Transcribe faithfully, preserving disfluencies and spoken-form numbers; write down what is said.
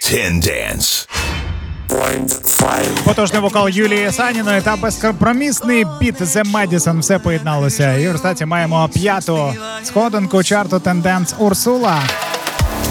Tendance. Потужний вокал Юлії Саніної та безкомпромісний біт The Madison. Все поєдналося. І в результаті маємо п'яту сходинку чарту Tendance Урсула.